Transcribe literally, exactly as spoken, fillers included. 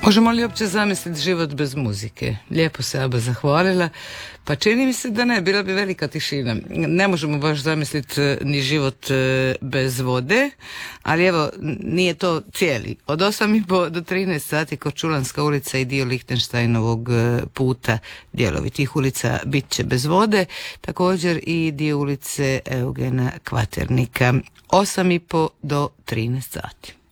Možemo li uopće zamisliti život bez muzike? Lijepo se Aba zahvalila. Pa čini mi se da ne, bila bi velika tišina. Ne možemo baš zamisliti ni život bez vode, ali evo, nije to cijeli. Od osam i po do trinaest sati Korčulanska ulica i dio Lichtensteinovog puta, dijelovi tih ulica bit će bez vode, također i dio ulice Eugena Kvaternika. osam i po do trinaest sati.